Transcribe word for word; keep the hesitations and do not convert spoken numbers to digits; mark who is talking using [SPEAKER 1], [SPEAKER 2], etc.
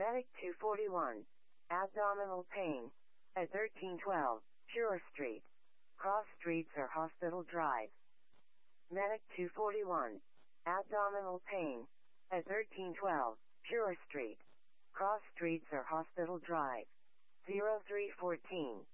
[SPEAKER 1] Medic two forty-one. Abdominal pain. At thirteen twelve, Pure Street. Cross Streets or Hospital Drive. Medic two forty-one. Abdominal pain. At thirteen twelve, Pure Street. Cross Streets or Hospital Drive. zero three one four.